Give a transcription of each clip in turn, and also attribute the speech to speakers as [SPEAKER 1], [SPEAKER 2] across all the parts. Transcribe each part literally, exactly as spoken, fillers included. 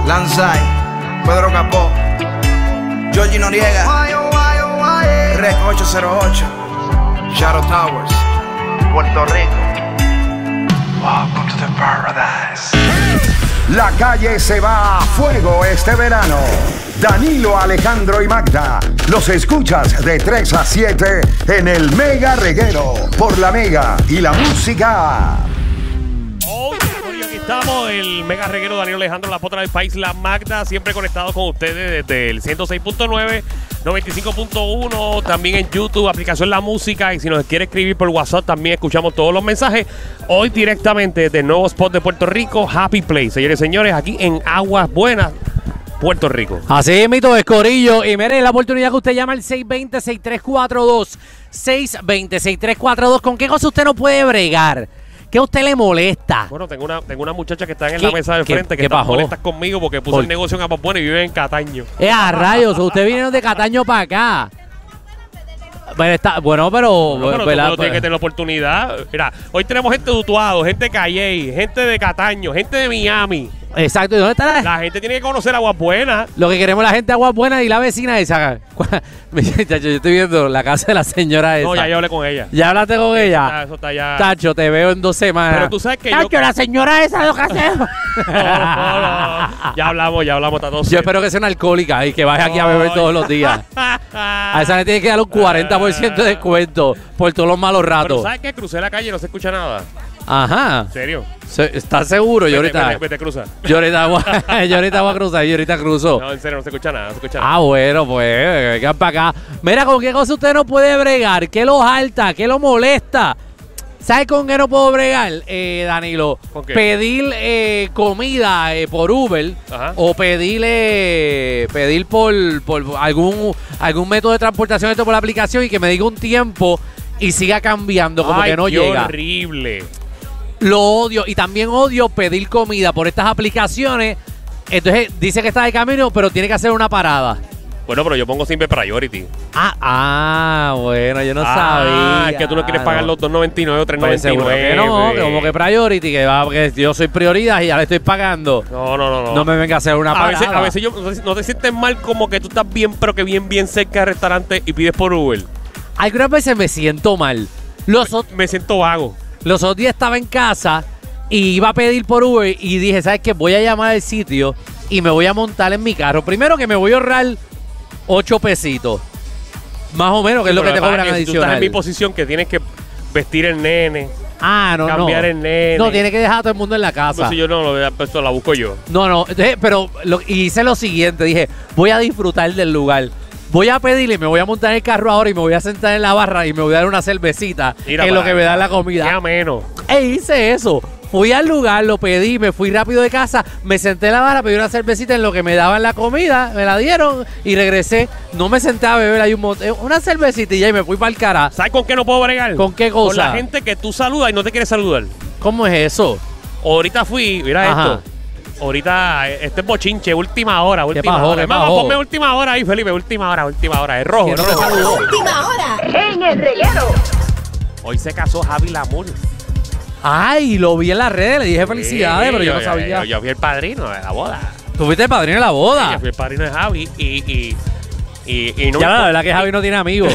[SPEAKER 1] Lanzai, Pedro Capó, Georgie Noriega, Rec ocho cero ocho, Shadow Towers, Puerto Rico. Welcome to the paradise.
[SPEAKER 2] La calle se va a fuego este verano. Danilo, Alejandro y Magda, los escuchas de tres a siete en el Mega Reguero por la Mega y la Música.
[SPEAKER 3] Hoy aquí estamos, el Mega Reguero, Danilo, Alejandro, la potra del país, la Magda, siempre conectados con ustedes desde el ciento seis punto nueve, noventa y cinco punto uno, también en YouTube, aplicación La Música, y si nos quiere escribir por WhatsApp también escuchamos todos los mensajes. Hoy directamente desde el nuevo spot de Puerto Rico, Happy Place, señores y señores, aquí en Aguas Buenas, Puerto Rico.
[SPEAKER 4] Así es, mito de Corillo. Y mire, la oportunidad que usted llama al seis dos cero, seis tres cuatro dos. seis dos cero, seis tres cuatro dos. ¿Con qué cosa usted no puede bregar? ¿Qué a usted le molesta?
[SPEAKER 3] Bueno, tengo una, tengo una muchacha que está en la mesa del
[SPEAKER 4] ¿Qué,
[SPEAKER 3] frente que
[SPEAKER 4] qué
[SPEAKER 3] está
[SPEAKER 4] pasó?
[SPEAKER 3] molesta conmigo porque puso
[SPEAKER 4] ¿Por?
[SPEAKER 3] el negocio en Aguas Buenas y vive en Cataño.
[SPEAKER 4] Eh, a rayos, usted viene de Cataño para acá. Bueno, está, bueno, pero...
[SPEAKER 3] No, pero
[SPEAKER 4] ¿verdad?
[SPEAKER 3] tú tienes que tener la oportunidad. Mira, hoy tenemos gente de Utuado, gente de Calley, gente de Cataño, gente de Miami.
[SPEAKER 4] Exacto, ¿y dónde está la...?
[SPEAKER 3] La gente tiene que conocer Aguas Buenas.
[SPEAKER 4] Lo que queremos la gente de Aguas Buenas y la vecina esa. Yo estoy viendo la casa de la señora esa.
[SPEAKER 3] No, ya yo hablé con ella.
[SPEAKER 4] ¿Ya hablaste con ella?
[SPEAKER 3] Ya, eso está ya.
[SPEAKER 4] Tacho, te veo en dos semanas.
[SPEAKER 3] Pero tú sabes que
[SPEAKER 4] Tacho,
[SPEAKER 3] yo...
[SPEAKER 4] la señora esa lo que hace.
[SPEAKER 3] No, no, no. Ya hablamos, ya hablamos, está todo
[SPEAKER 4] Yo espero que sea una alcohólica y que vaya aquí a beber todos los días. A esa le tiene que dar un cuarenta por ciento de descuento por todos los malos
[SPEAKER 3] Pero
[SPEAKER 4] ratos.
[SPEAKER 3] ¿sabes qué? Crucé la calle y no se escucha nada.
[SPEAKER 4] Ajá.
[SPEAKER 3] ¿En serio?
[SPEAKER 4] Se- ¿Estás seguro? Yo
[SPEAKER 3] Vete,
[SPEAKER 4] ahorita,
[SPEAKER 3] vete, vete, cruza.
[SPEAKER 4] yo ahorita, voy a- yo ahorita voy a cruzar, yo ahorita cruzo.
[SPEAKER 3] No, en serio, no se escucha nada, no se escucha nada.
[SPEAKER 4] Ah, bueno, pues, vengan para acá. Mira, ¿con qué cosa usted no puede bregar? ¿Qué lo jalta? ¿Qué lo molesta? ¿Sabes con qué no puedo bregar, eh, Danilo?
[SPEAKER 3] ¿Con qué?
[SPEAKER 4] Pedir eh, comida eh, por Uber.
[SPEAKER 3] Ajá.
[SPEAKER 4] O pedir, eh, pedir por, por algún, algún método de transportación esto por la aplicación y que me diga un tiempo y siga cambiando, como
[SPEAKER 3] Ay,
[SPEAKER 4] que no
[SPEAKER 3] qué
[SPEAKER 4] llega.
[SPEAKER 3] horrible.
[SPEAKER 4] Lo odio. Y también odio pedir comida por estas aplicaciones. Entonces dice que está de camino, pero tiene que hacer una parada.
[SPEAKER 3] Bueno, pero yo pongo siempre priority.
[SPEAKER 4] Ah, ah, bueno, yo no
[SPEAKER 3] ah,
[SPEAKER 4] sabía.
[SPEAKER 3] es que tú no quieres pagar los dos noventa y nueve o tres
[SPEAKER 4] Pues
[SPEAKER 3] noventa y
[SPEAKER 4] seguro
[SPEAKER 3] nueve.
[SPEAKER 4] que no, que como que priority, que va, porque yo soy prioridad y ya le estoy pagando.
[SPEAKER 3] No, no, no, no.
[SPEAKER 4] No me venga a hacer una
[SPEAKER 3] a
[SPEAKER 4] parada.
[SPEAKER 3] veces, a veces yo, no te, no te sientes mal como que tú estás bien, pero que bien, bien cerca del restaurante y pides por Uber.
[SPEAKER 4] Algunas veces me siento mal. Los, ot-
[SPEAKER 3] Me siento vago.
[SPEAKER 4] los otros días estaba en casa y iba a pedir por Uber y dije, ¿sabes qué? Voy a llamar al sitio y me voy a montar en mi carro. Primero que me voy a ahorrar ocho pesitos. Más o menos, que es lo que te cobran
[SPEAKER 3] Si tú estás
[SPEAKER 4] adicional.
[SPEAKER 3] en mi posición que tienes que vestir el nene,
[SPEAKER 4] Ah, no,
[SPEAKER 3] cambiar
[SPEAKER 4] no.
[SPEAKER 3] el nene.
[SPEAKER 4] No, tiene que dejar a todo el mundo en la casa.
[SPEAKER 3] Entonces yo no lo veo, pues, la busco yo.
[SPEAKER 4] No, no, entonces, pero lo, hice lo siguiente, dije, voy a disfrutar del lugar. Voy a pedirle, me voy a montar en el carro ahora y me voy a sentar en la barra y me voy a dar una cervecita,
[SPEAKER 3] Mira
[SPEAKER 4] que es lo
[SPEAKER 3] para
[SPEAKER 4] que me
[SPEAKER 3] allá.
[SPEAKER 4] da la
[SPEAKER 3] Qué
[SPEAKER 4] comida.
[SPEAKER 3] ameno.
[SPEAKER 4] E hice eso. Fui al lugar, lo pedí, me fui rápido de casa, me senté en la barra, pedí una cervecita en lo que me daban la comida, me la dieron y regresé. No me senté a beber ahí un mon- eh, una cervecita y ya y me fui para el cara.
[SPEAKER 3] ¿Sabes con qué no puedo bregar?
[SPEAKER 4] ¿Con qué cosa?
[SPEAKER 3] Con la gente que tú saludas y no te quiere saludar.
[SPEAKER 4] ¿Cómo es eso?
[SPEAKER 3] Ahorita fui, mira
[SPEAKER 4] Ajá.
[SPEAKER 3] esto. Ahorita, eh, este es bochinche, última hora, última
[SPEAKER 4] pasó?
[SPEAKER 3] hora.
[SPEAKER 4] ¿Qué
[SPEAKER 3] Vamos,
[SPEAKER 4] pasó?
[SPEAKER 3] ponme última hora ahí, Felipe, última hora, última hora. Es rojo,
[SPEAKER 4] ¿Qué
[SPEAKER 3] no me
[SPEAKER 4] rojo?
[SPEAKER 3] saludó.
[SPEAKER 5] Última hora en el reguero.
[SPEAKER 3] Hoy se casó Javi Lamour.
[SPEAKER 4] Ay, lo vi en las redes, le dije felicidades,
[SPEAKER 3] Sí,
[SPEAKER 4] pero yo no sabía.
[SPEAKER 3] Yo, yo fui el padrino de la boda.
[SPEAKER 4] ¿Tú fuiste el padrino de la
[SPEAKER 3] Yo
[SPEAKER 4] boda?
[SPEAKER 3] fui el padrino de Javi y... y, y, y no
[SPEAKER 4] Ya
[SPEAKER 3] me-
[SPEAKER 4] la verdad que Javi no tiene amigos.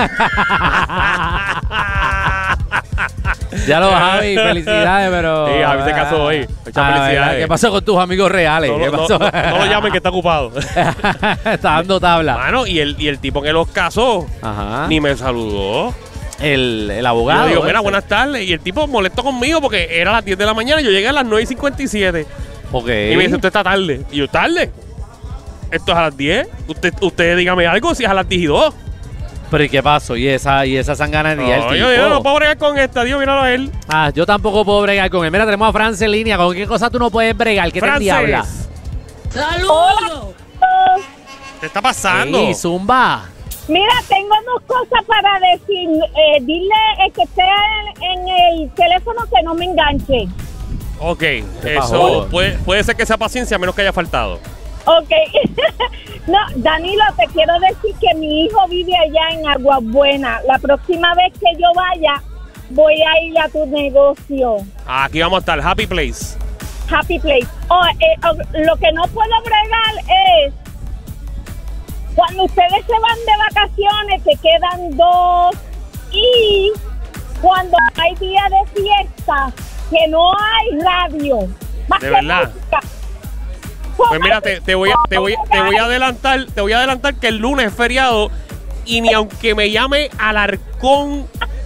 [SPEAKER 4] Ya lo Javi, felicidades, pero...
[SPEAKER 3] Sí, Javi se casó hoy. Muchas
[SPEAKER 4] Ah, ¿verdad?
[SPEAKER 3] felicidades.
[SPEAKER 4] ¿Qué pasó con tus amigos reales?
[SPEAKER 3] No,
[SPEAKER 4] ¿Qué
[SPEAKER 3] no,
[SPEAKER 4] pasó?
[SPEAKER 3] no, no lo llamen que está ocupado.
[SPEAKER 4] Está dando tabla.
[SPEAKER 3] Mano, y el, y el tipo que los casó
[SPEAKER 4] Ajá.
[SPEAKER 3] ni me saludó.
[SPEAKER 4] El, el
[SPEAKER 3] Yo
[SPEAKER 4] abogado.
[SPEAKER 3] digo, mira,
[SPEAKER 4] ese.
[SPEAKER 3] buenas tardes. Y el tipo molestó conmigo porque era a las diez de la mañana. Yo llegué a las nueve y cincuenta y siete.
[SPEAKER 4] Ok.
[SPEAKER 3] Y me dice, usted está tarde. Y yo, ¿tarde? Esto es a las diez. Usted, usted dígame algo si es a las diez y dos.
[SPEAKER 4] Pero ¿y qué pasó? ¿Y esa, y esa sangana de día el
[SPEAKER 3] No,
[SPEAKER 4] tipo?
[SPEAKER 3] yo, yo no puedo bregar con esta. Dios, míralo a él.
[SPEAKER 4] Ah, yo tampoco puedo bregar con él. Mira, tenemos a Frances en línea. ¿Con qué cosa tú no puedes bregar? ¿Qué te
[SPEAKER 3] Frances,
[SPEAKER 4] diabla?
[SPEAKER 6] ¡Saludos!
[SPEAKER 3] ¿qué está pasando?
[SPEAKER 4] Ey, Zumba.
[SPEAKER 6] Mira, tengo dos cosas para decir. Eh, dile eh, que esté en, en el teléfono que no me enganche.
[SPEAKER 3] Ok,
[SPEAKER 4] ¿Qué
[SPEAKER 3] eso
[SPEAKER 4] pasó?
[SPEAKER 3] puede, puede ser que sea paciencia a menos que haya faltado.
[SPEAKER 6] Ok. No, Danilo, te quiero decir que mi hijo vive allá en Aguas Buenas. La próxima vez que yo vaya, voy a ir a tu negocio.
[SPEAKER 3] Aquí vamos a estar, Happy Place.
[SPEAKER 6] Happy Place. Oh, eh, oh, lo que no puedo bregar es cuando ustedes se van de vacaciones, que quedan dos, y cuando hay día de fiesta, que no hay radio. Más
[SPEAKER 3] De
[SPEAKER 6] que
[SPEAKER 3] verdad.
[SPEAKER 6] música.
[SPEAKER 3] Pues mira, te, te voy a, te, voy, te voy a adelantar, te voy a adelantar que el lunes es feriado y ni aunque me llame Alarcón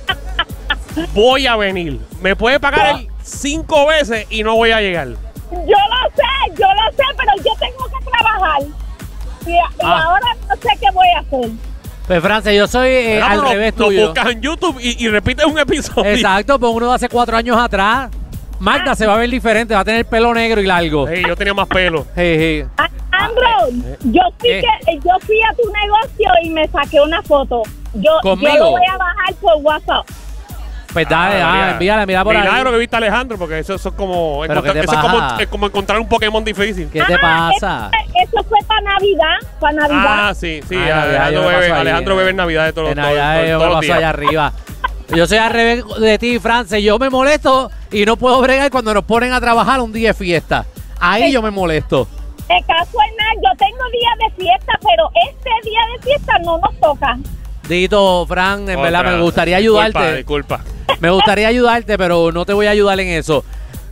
[SPEAKER 3] voy a venir. Me puede pagar el cinco veces y no voy a llegar.
[SPEAKER 6] Yo lo sé, yo lo sé, pero yo tengo que trabajar. Y, y
[SPEAKER 4] Ah.
[SPEAKER 6] ahora no sé qué voy a hacer.
[SPEAKER 4] Pues, Francia, yo soy eh,
[SPEAKER 3] Mira,
[SPEAKER 4] al
[SPEAKER 3] pero
[SPEAKER 4] revés
[SPEAKER 3] lo, lo
[SPEAKER 4] tuyo.
[SPEAKER 3] buscas en YouTube y, y repites un episodio.
[SPEAKER 4] Exacto, pues uno de hace cuatro años atrás. Magda se va a ver diferente, va a tener pelo negro y largo.
[SPEAKER 3] Hey, yo tenía más pelo.
[SPEAKER 4] Hey, hey.
[SPEAKER 6] Andro, yo fui,
[SPEAKER 4] ¿Qué?
[SPEAKER 6] que, yo fui a tu negocio y me saqué una foto. Yo,
[SPEAKER 4] ¿Conmigo?
[SPEAKER 6] yo lo voy a bajar por WhatsApp.
[SPEAKER 4] Pues dale,
[SPEAKER 3] Ah,
[SPEAKER 4] ah,
[SPEAKER 3] María.
[SPEAKER 4] envíala, mira por
[SPEAKER 3] Milagro
[SPEAKER 4] ahí.
[SPEAKER 3] que viste a Alejandro, porque eso, eso es como
[SPEAKER 4] ¿Pero
[SPEAKER 3] encontrar-
[SPEAKER 4] qué te
[SPEAKER 3] eso es como,
[SPEAKER 4] pasa?
[SPEAKER 3] es como encontrar un Pokémon difícil.
[SPEAKER 4] ¿Qué te
[SPEAKER 6] Ah,
[SPEAKER 4] pasa?
[SPEAKER 6] Eso, eso fue para Navidad, para Navidad.
[SPEAKER 3] Ah, sí, sí.
[SPEAKER 4] Ah, Navidad,
[SPEAKER 3] Alejandro
[SPEAKER 4] yo me
[SPEAKER 3] bebe,
[SPEAKER 4] paso ahí,
[SPEAKER 3] Alejandro
[SPEAKER 4] eh.
[SPEAKER 3] bebe en Navidad de todos
[SPEAKER 4] En
[SPEAKER 3] los todos-
[SPEAKER 4] Navidad
[SPEAKER 3] todos-
[SPEAKER 4] yo
[SPEAKER 3] todos
[SPEAKER 4] me
[SPEAKER 3] los
[SPEAKER 4] paso
[SPEAKER 3] días.
[SPEAKER 4] allá arriba. Yo soy al revés de ti, France. Yo me molesto y no puedo bregar cuando nos ponen a trabajar un día de fiesta. Ahí yo me molesto.
[SPEAKER 6] El caso es nada, yo tengo días de fiesta, pero este día de fiesta no nos toca.
[SPEAKER 4] Dito, Fran, en
[SPEAKER 3] Otra.
[SPEAKER 4] verdad me gustaría
[SPEAKER 3] Disculpa,
[SPEAKER 4] ayudarte.
[SPEAKER 3] Disculpa.
[SPEAKER 4] Me gustaría ayudarte, pero no te voy a ayudar en eso.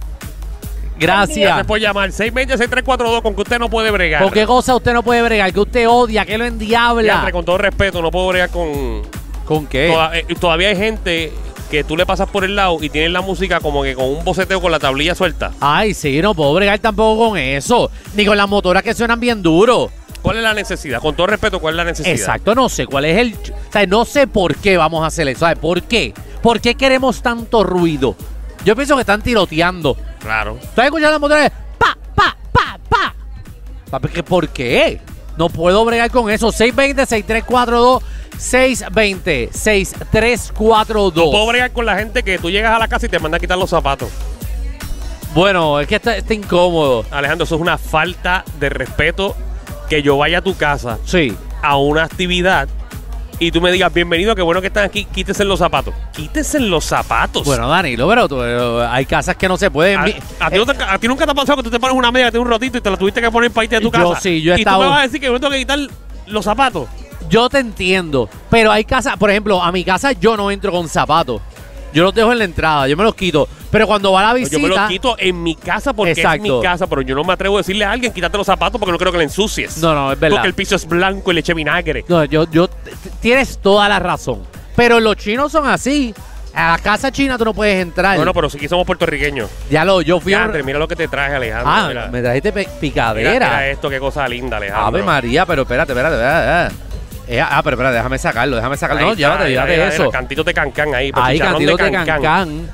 [SPEAKER 3] Gracias
[SPEAKER 4] Gracias.
[SPEAKER 3] por llamar. seis dos cero, seis tres cuatro dos con que usted no puede bregar.
[SPEAKER 4] ¿Con qué cosa usted no puede bregar? ¿Que usted odia? ¿Que lo endiabla?
[SPEAKER 3] Diantre, con todo respeto, no puedo bregar con...
[SPEAKER 4] ¿Con qué?
[SPEAKER 3] Toda- eh, todavía hay gente que tú le pasas por el lado y tienes la música como que con un boceteo con la tablilla suelta.
[SPEAKER 4] Ay, sí, no puedo bregar tampoco con eso. Ni con las motoras que suenan bien duro.
[SPEAKER 3] ¿Cuál es la necesidad? Con todo respeto, ¿cuál es la necesidad?
[SPEAKER 4] Exacto, no sé cuál es el... O sea, no sé por qué vamos a hacer eso. ¿Sabes por qué? ¿Por qué queremos tanto ruido? Yo pienso que están tiroteando.
[SPEAKER 3] Claro.
[SPEAKER 4] ¿Estás escuchando las motoras? ¡Pa, pa, pa, pa! Papi, ¿qué- ¿por qué? No puedo bregar con eso. seis dos cero, seis tres cuatro dos. seis dos cero, seis tres cuatro
[SPEAKER 3] No puedo
[SPEAKER 4] dos.
[SPEAKER 3] bregar con la gente que tú llegas a la casa y te manda a quitar los zapatos.
[SPEAKER 4] Bueno, es que está, está incómodo.
[SPEAKER 3] Alejandro, eso es una falta de respeto que yo vaya a tu casa
[SPEAKER 4] Sí.
[SPEAKER 3] a una actividad y tú me digas, bienvenido, qué bueno que están aquí, quítese los zapatos. Quítese los zapatos.
[SPEAKER 4] Bueno, Danilo, pero, tú- pero hay casas que no se pueden.
[SPEAKER 3] a,
[SPEAKER 4] Mi-
[SPEAKER 3] a ti no te- a ti nunca te ha pasado que tú te pones una media que tiene un rotito y te la tuviste que poner para irte de tu
[SPEAKER 4] Yo
[SPEAKER 3] casa.
[SPEAKER 4] sí, yo he
[SPEAKER 3] y
[SPEAKER 4] estado-
[SPEAKER 3] tú me vas a decir que yo me tengo que quitar los zapatos.
[SPEAKER 4] Yo te entiendo, pero hay casas, por ejemplo, a mi casa yo no entro con zapatos. Yo los dejo en la entrada, yo me los quito. Pero cuando va la visita...
[SPEAKER 3] Yo me los quito en mi casa porque es
[SPEAKER 4] Exacto.
[SPEAKER 3] mi casa, pero yo no me atrevo a decirle a alguien quítate los zapatos porque no creo que le ensucies.
[SPEAKER 4] No, no, es verdad.
[SPEAKER 3] Porque el piso es blanco y le eché vinagre.
[SPEAKER 4] No, yo, yo, t- t- tienes toda la razón. Pero los chinos son así. A la casa china tú no puedes entrar.
[SPEAKER 3] Bueno, pero si aquí somos puertorriqueños.
[SPEAKER 4] ya lo, yo fui a...
[SPEAKER 3] Diantre, mira lo que te traje, Alejandro.
[SPEAKER 4] Ah,
[SPEAKER 3] mira.
[SPEAKER 4] me trajiste pe-
[SPEAKER 3] Mira,
[SPEAKER 4] picadera.
[SPEAKER 3] mira esto, qué cosa linda, Alejandro.
[SPEAKER 4] Ave María, pero espérate, espérate, espérate. Eh, ah, pero espérate, déjame sacarlo, déjame sacarlo.
[SPEAKER 3] Ahí
[SPEAKER 4] No,
[SPEAKER 3] está,
[SPEAKER 4] llévate,
[SPEAKER 3] mira,
[SPEAKER 4] llévate
[SPEAKER 3] mira,
[SPEAKER 4] eso.
[SPEAKER 3] mira, cantitos de cancán ahí. pues,
[SPEAKER 4] Ahí,
[SPEAKER 3] chicharrón
[SPEAKER 4] cantitos de cancán.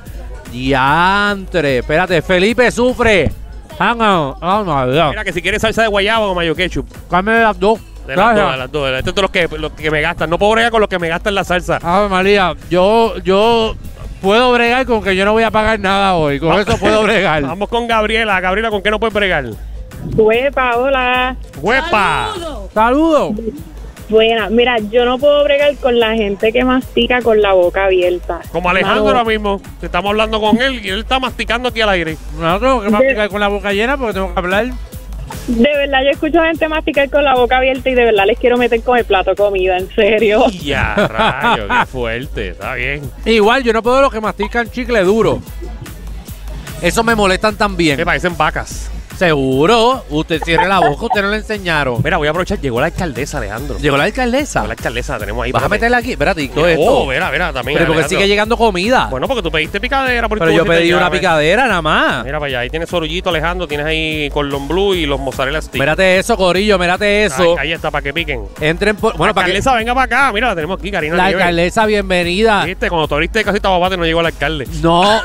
[SPEAKER 4] Diantre, espérate, Felipe sufre. Hang on, oh my God.
[SPEAKER 3] Mira que si quieres salsa de guayaba o mayo ketchup.
[SPEAKER 4] Cámbiame las dos.
[SPEAKER 3] De las
[SPEAKER 4] Gracias.
[SPEAKER 3] dos, de las dos. Estos son los que, los que me gastan. No puedo bregar con los que me gastan la salsa.
[SPEAKER 4] Ave María, yo, yo puedo bregar con que yo no voy a pagar nada hoy. Con eso puedo bregar.
[SPEAKER 3] Vamos con Gabriela. Gabriela, ¿con qué no puedes bregar?
[SPEAKER 6] Huepa, hola.
[SPEAKER 3] ¡Huepa!
[SPEAKER 4] Saludos.
[SPEAKER 6] Buena, mira, yo no puedo bregar con la gente que mastica con la boca abierta.
[SPEAKER 3] Como Alejandro
[SPEAKER 6] No.
[SPEAKER 3] ahora mismo. Estamos hablando con él y él está masticando aquí al aire.
[SPEAKER 4] No tengo que masticar con la boca llena porque tengo que hablar.
[SPEAKER 6] De verdad, yo escucho gente masticar con la boca abierta y de verdad les quiero meter con el plato de comida, en serio.
[SPEAKER 3] Ya, rayo, qué fuerte. Está bien.
[SPEAKER 4] Igual, yo no puedo los que mastican chicle duro. Eso me molestan también.
[SPEAKER 3] Me parecen vacas.
[SPEAKER 4] Seguro. Usted cierre la boca, usted no le enseñaron.
[SPEAKER 3] Mira, voy a aprovechar. Llegó la alcaldesa, Alejandro.
[SPEAKER 4] Llegó la alcaldesa.
[SPEAKER 3] Llegó la alcaldesa, la tenemos ahí.
[SPEAKER 4] Vas a
[SPEAKER 3] espérate.
[SPEAKER 4] meterla aquí. Espérate, ¿y todo
[SPEAKER 3] Mira,
[SPEAKER 4] esto?
[SPEAKER 3] Oh, mira, mira, también.
[SPEAKER 4] Pero porque
[SPEAKER 3] Alejandro.
[SPEAKER 4] sigue llegando comida.
[SPEAKER 3] Bueno, porque tú pediste picadera. Por
[SPEAKER 4] Pero
[SPEAKER 3] tu
[SPEAKER 4] yo
[SPEAKER 3] bolsita
[SPEAKER 4] pedí
[SPEAKER 3] de
[SPEAKER 4] una
[SPEAKER 3] llave.
[SPEAKER 4] picadera nada más.
[SPEAKER 3] Mira para allá, ahí tienes sorullito, Alejandro, tienes ahí cordon blue y los mozzarella sticks.
[SPEAKER 4] Mírate eso, Corillo, mírate eso.
[SPEAKER 3] Ahí, ahí está, para que piquen.
[SPEAKER 4] Entren por. Bueno,
[SPEAKER 3] la
[SPEAKER 4] para que.
[SPEAKER 3] alcaldesa, venga para acá. Mira, la tenemos aquí, Karina.
[SPEAKER 4] La
[SPEAKER 3] Nieves.
[SPEAKER 4] alcaldesa, bienvenida.
[SPEAKER 3] Viste, cuando tú abriste casita babate no llegó el alcalde.
[SPEAKER 4] No.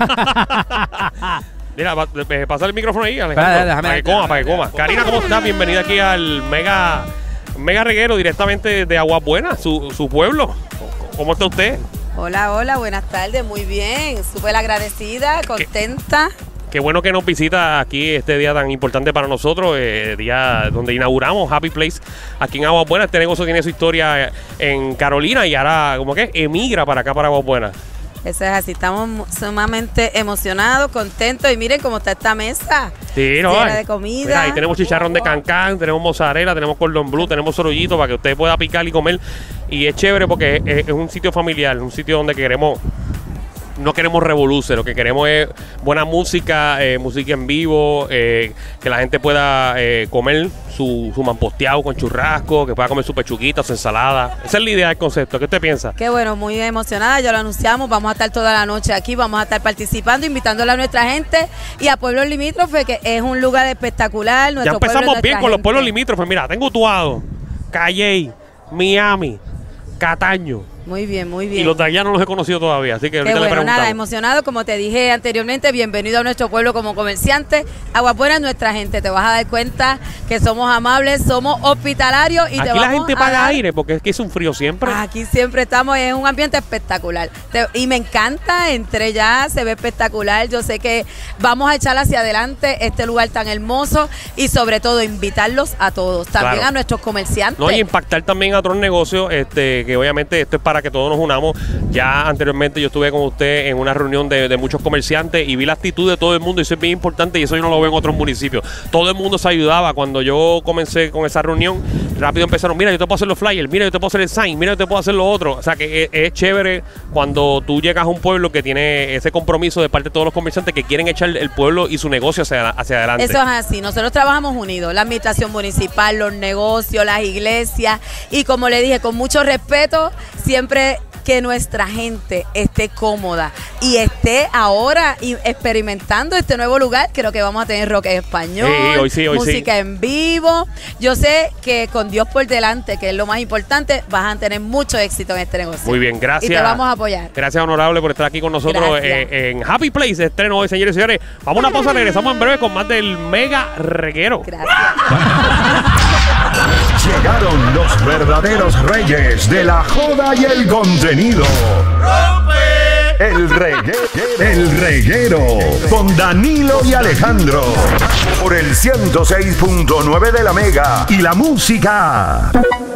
[SPEAKER 3] Mira, va- eh, pasa el micrófono ahí, Alejandro.
[SPEAKER 4] Espera, déjame-
[SPEAKER 3] para que coma, para que coma. Karina, ¿cómo estás? Bienvenida aquí al Mega Mega Reguero, directamente de Aguas Buenas, su, su pueblo. ¿Cómo está usted?
[SPEAKER 7] Hola, hola, buenas tardes, muy bien, súper agradecida, contenta.
[SPEAKER 3] Qué bueno que nos visita aquí este día tan importante para nosotros, eh, día donde inauguramos Happy Place aquí en Aguas Buenas. Este negocio tiene su historia en Carolina y ahora, ¿cómo que? Emigra para acá, para Aguas Buenas.
[SPEAKER 7] Eso es así, estamos mu- sumamente emocionados, contentos y miren cómo está esta mesa.
[SPEAKER 3] Sí, no,
[SPEAKER 7] llena
[SPEAKER 3] ay.
[SPEAKER 7] de comida.
[SPEAKER 3] Mira, ahí tenemos chicharrón de cancán, tenemos mozzarella, tenemos cordon bleu, tenemos sorollito para que usted pueda picar y comer. Y es chévere porque es, es un sitio familiar, un sitio donde queremos, no queremos revolución, lo que queremos es buena música, eh, música en vivo, eh, que la gente pueda eh, comer su, su mamposteado con churrasco, que pueda comer su pechuguita, su ensalada. Esa es la idea del concepto. ¿Qué usted piensa?
[SPEAKER 7] Qué bueno, muy emocionada, ya lo anunciamos, vamos a estar toda la noche aquí, vamos a estar participando, invitándole a nuestra gente y a Pueblos Limítrofes, que es un lugar espectacular.
[SPEAKER 3] Ya
[SPEAKER 7] Nuestro pueblo,
[SPEAKER 3] empezamos bien
[SPEAKER 7] nuestra
[SPEAKER 3] con los
[SPEAKER 7] gente.
[SPEAKER 3] pueblos limítrofes. Mira, tengo Utuado, Calley, Miami, Cataño.
[SPEAKER 7] Muy bien, muy bien.
[SPEAKER 3] Y los de allá no los he conocido todavía, así que
[SPEAKER 7] Qué
[SPEAKER 3] ahorita le
[SPEAKER 7] bueno,
[SPEAKER 3] preguntamos.
[SPEAKER 7] nada, emocionado, como te dije anteriormente, bienvenido a nuestro pueblo como comerciante. Aguas Buenas, nuestra gente, te vas a dar cuenta que somos amables, somos hospitalarios y te
[SPEAKER 3] Aquí
[SPEAKER 7] vamos
[SPEAKER 3] la gente
[SPEAKER 7] a
[SPEAKER 3] paga
[SPEAKER 7] dar-
[SPEAKER 3] aire porque es que es un frío siempre.
[SPEAKER 7] Aquí siempre estamos en un ambiente espectacular. Te- y me encanta, entré ya, se ve espectacular. Yo sé que vamos a echar hacia adelante este lugar tan hermoso y sobre todo invitarlos a todos, también
[SPEAKER 3] Claro.
[SPEAKER 7] a nuestros comerciantes.
[SPEAKER 3] No, y impactar también a otros negocios, este, que obviamente esto es para que todos nos unamos. Ya anteriormente yo estuve con usted en una reunión de, de muchos comerciantes y vi la actitud de todo el mundo y eso es bien importante y eso yo no lo veo en otros municipios. Todo el mundo se ayudaba. Cuando yo comencé con esa reunión, rápido empezaron, mira, yo te puedo hacer los flyers, mira, yo te puedo hacer el sign, mira, yo te puedo hacer lo otro. O sea que es, es chévere cuando tú llegas a un pueblo que tiene ese compromiso de parte de todos los comerciantes que quieren echar el pueblo y su negocio hacia, hacia adelante.
[SPEAKER 7] Eso es así, nosotros trabajamos unidos, la administración municipal, los negocios, las iglesias y como le dije, con mucho respeto, siempre que nuestra gente esté cómoda y esté ahora y experimentando este nuevo lugar. Creo que vamos a tener rock en español,
[SPEAKER 3] Sí, hoy sí, hoy
[SPEAKER 7] música
[SPEAKER 3] sí.
[SPEAKER 7] en vivo. Yo sé que con Dios por delante, que es lo más importante, vas a tener mucho éxito en este negocio.
[SPEAKER 3] Muy bien, gracias.
[SPEAKER 7] Y te vamos a apoyar.
[SPEAKER 3] Gracias, honorable, por estar aquí con nosotros
[SPEAKER 7] Gracias.
[SPEAKER 3] eh, en Happy Place, estreno hoy, señores y señores. Vamos a una pausa, regresamos en breve con más del Mega Reguero.
[SPEAKER 7] Gracias.
[SPEAKER 2] Llegaron los verdaderos reyes de la joda y el contenido. El reguero, el reguero con Danilo y Alejandro por el ciento seis punto nueve de la Mega y la música.